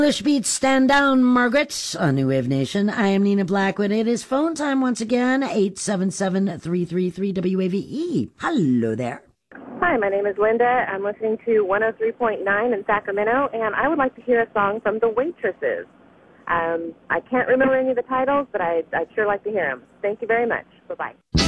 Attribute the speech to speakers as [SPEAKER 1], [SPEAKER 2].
[SPEAKER 1] English beats stand down, Margaret, on New Wave Nation. I am Nina Blackwood. It is phone time once again, 877-333-WAVE. Hello there.
[SPEAKER 2] Hi, my name is Linda. I'm listening to 103.9 in Sacramento, and I would like to hear a song from The Waitresses. I can't remember any of the titles, but I'd sure like to hear them. Thank you very much. Bye-bye.